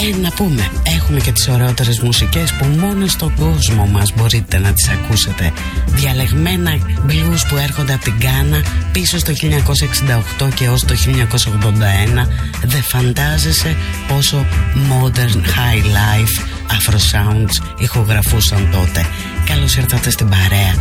Και να πούμε, έχουμε και τις ωραιότερες μουσικές που μόνο στον κόσμο μας μπορείτε να τις ακούσετε. Διαλεγμένα blues που έρχονται από την Γκάνα πίσω στο 1968 και ως το 1981. Δεν φαντάζεσαι πόσο modern high life Afro sounds ηχογραφούσαν τότε. Καλώς ήρθατε στην παρέα